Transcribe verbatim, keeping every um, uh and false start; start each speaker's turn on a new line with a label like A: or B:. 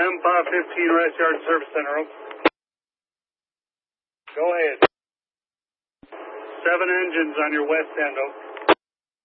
A: M five fifteen Rest Yard Service Center. Go ahead. Seven engines on your west end, Oak.